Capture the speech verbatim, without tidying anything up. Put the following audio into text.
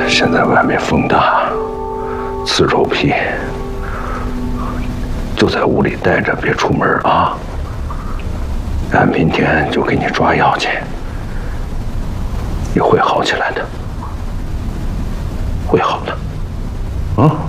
现在外面风大，刺臭屁，就在屋里待着，别出门啊。俺明天就给你抓药去，你会好起来的，会好的，啊。